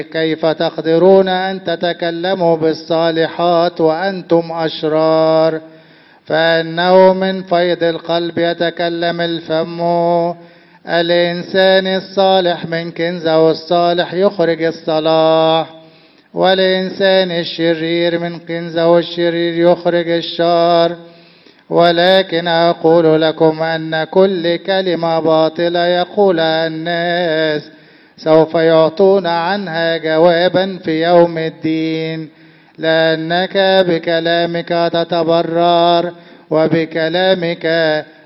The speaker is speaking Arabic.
كيف تقدرون أن تتكلموا بالصالحات وأنتم أشرار؟ فإنه من فيض القلب يتكلم الفم. الإنسان الصالح من كنزه الصالح يخرج الصلاح، والإنسان الشرير من كنزه الشرير يخرج الشر. ولكن أقول لكم أن كل كلمة باطلة يقولها الناس سوف يعطون عنها جوابا في يوم الدين، لأنك بكلامك تتبرر وبكلامك